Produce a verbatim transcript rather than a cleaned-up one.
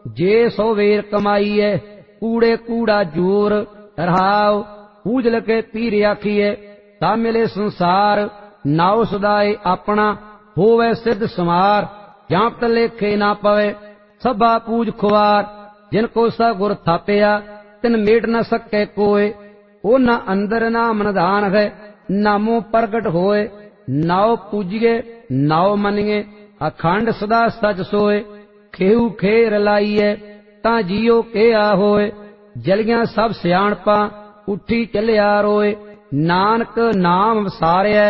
J so where कमाईए कूड़े कूड़ा जोर रहाव पूजल के पीर आखिए ता मिले संसार नाव सदाए अपना होवे सिद्ध समार जाप लेखे ना पवे सभा पूज खुआर जिनको सा गुर थापिया तिन मेट न सके कोय ओ न अंदर नाम निधान है नामो प्रगट होए नाव पूजिए नाव मनिए अखंड सदा सच सोए खेऊ खेर लाइए ता जियो के आ होए जलियां सब सियाणपा उठी चलिया रोए नानक नाम वसारिया